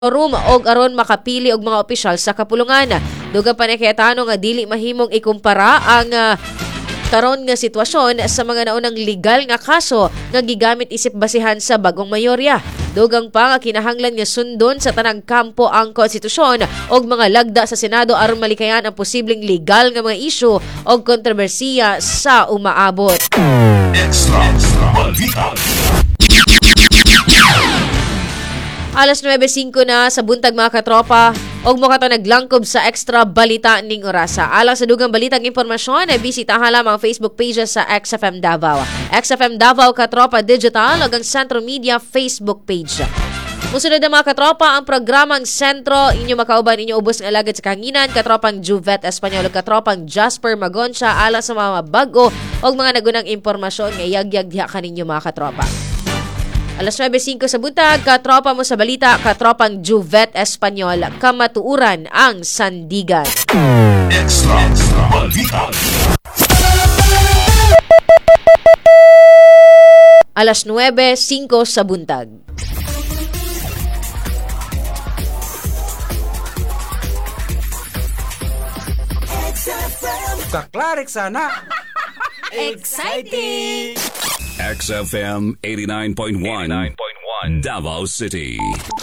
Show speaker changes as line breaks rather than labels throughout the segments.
Forum og aron makapili og mga opisyal sa kapulungan. Dugang panikayatano nga dili mahimong ikumpara ang karon nga sitwasyon sa mga naunang legal nga kaso nga gigamit isip basihan sa bagong mayorya. Dugang pa nga kinahanglan nga sundon sa tanang kampo ang konstitusyon og mga lagda sa Senado aron malikayan ang posibleng legal nga mga isyu og kontrobersiya sa umaabot. Extra Balita. Alas 9:05 na sa buntag mga katropa og mo kato naglangkob sa extra balita ning orasa. Alang sa dugang balitang impormasyon, bisitahan lamang ang Facebook pages sa XFM Davao. XFM Davao Katropa Digital ug ang Sentro Media Facebook page. Musunod na mga katropa ang programang Sentro, inyo makauban inyo ubos ng alagad sa kahanginan, katropang Juvet Espanyol ug katropang Jasper Magoncia alang sa mga bago og mga nagunang impormasyon nga yagyag diha kaninyo mga katropa. Alas 9:05 sa buntag, katropa mo sa balita, katropang Juvet Espanyol, kamatuuran ang sandigan. Extra Balita. Alas 9:05 sa buntag.
Kaklarik sana.
Exciting!
XFM 89.1 Davao City.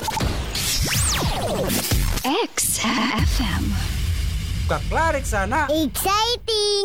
XFM.
Kaklarik sana.
Exciting!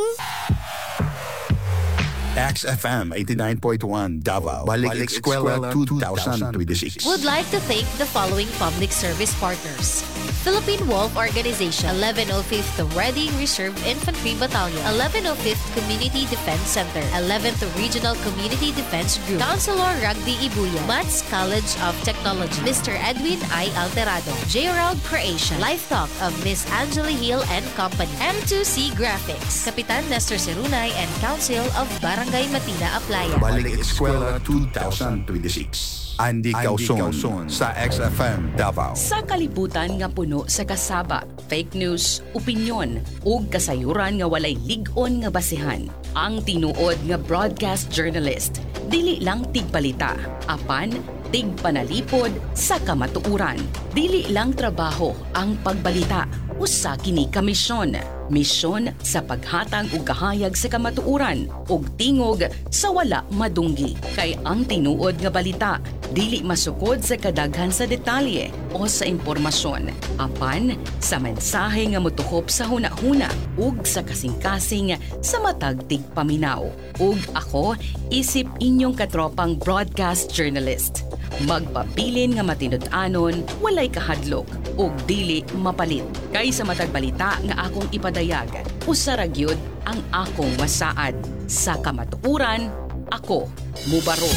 XFM 89.1 Davao. Balik Eskwela 2026.
Would like to thank the following public service partners. Philippine Wolf Organization, 1105th Reading Reserve Infantry Battalion, 1105th Community Defense Center, 11th Regional Community Defense Group, Councilor Rugby Ibuya, Mats College of Technology, Mr. Edwin I. Alterado, J-Round Creation, Life Talk of Miss Angela Hill and Company, M2C Graphics, Kapitan Nestor Serunay and Council of Barangay Matina Aplaya.
Balik Eskwela 2026. Andy Causon sa XFM Davao.
Sa kalibutan nga puno sa kasaba, fake news, opinyon, ug kasayuran nga walay lig-on nga basihan. Ang tinuod nga broadcast journalist, dili lang tigbalita, apan tigpanalipod sa kamatuuran. Dili lang trabaho ang pagbalita, usa kini ka misyon. Misyon sa paghatag og kahayag sa kamatuuran ug tingog sa wala madunggi. Kay ang tinuod nga balita dili masukod sa kadaghan sa detalye o sa impormasyon, apan sa mensahe nga motuhop sa hunahuna ug sa kasing-kasing sa matag tigpaminaw. Ug ako isip inyong katropang broadcast journalist. Magpabilin nga matinud-anon, walay kahadlok ug dili mapalit. Kay sa matag balita nga akong ipadayag, usa ra gyud ang akong masaad. Sa kamatuuran, ako mubarog.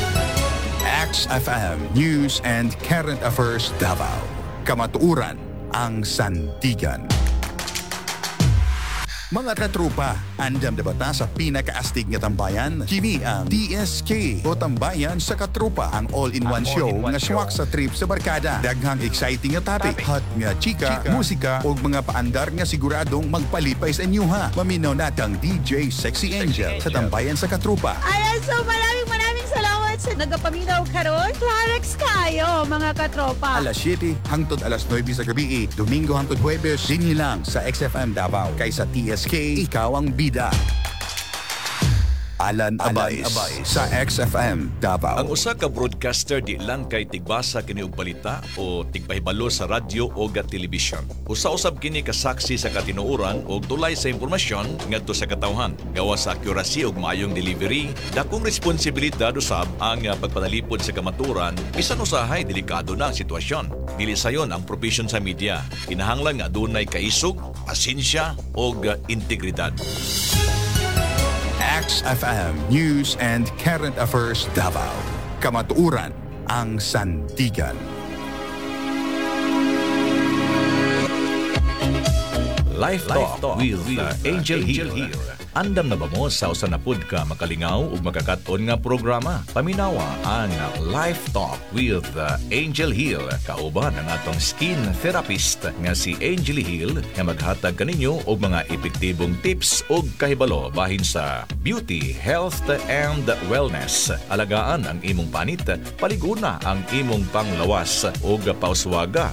XFM News and Current Affairs Davao. Kamatuuran ang sandigan. Mga katrupa, andam na bata sa pinakaastig nga tambayan? Kini ang DSK o Tambayan sa Katrupa, ang all-in-one show nga swak sa trip sa barkada. Daghang exciting nga topic, hot nga chika, musika o mga paandar nga siguradong magpalipay sa inyo ha. Maminaw natang DJ Sexy Angel sa Tambayan sa Katrupa.
Ayan, so maraming salamat sa nagapaminaw karon. Clarix kayo, mga katropa.
Alas 7 hangtod alas 9 sa gabi, Domingo hangtod Huwebes, dinhi lang sa XFM Davao. Kay sa TSK, ikaw ang bida. Alan Abay sa XFM Davao.
Ang usa ka broadcaster di lang kay tigbasa kini og balita o tigpahibalo sa radyo o telebisyon. Usa-usab kini kasaksi sa katinuoran o tulay sa impormasyon ngadto sa katawhan. Gawa sa accuracy ug maayong delivery, dakong responsibilidad usab ang pagpanalipod sa kamaturan bisan usahay delikado na ang sitwasyon. Dili sayon ang profesyon sa media. Kinahanglan nga adunay kaisog, pasensya ug integridad.
XFM News and Current Affairs Davao. Kamatuuran ang sandigan.
Life Talk with Angel Hill. Andam na ba mo sa usa na pud ka makalingaw ug makakaton nga programa? Paminawa ang Life Talk with Angel Hill. Kauban ang atong skin therapist nga si Angel Hill nga maghatag kaninyo og mga epektibong tips ug kahibalo bahin sa beauty, health and wellness. Alagaan ang imong panit, paliguna ang imong panglawas ug pauswaga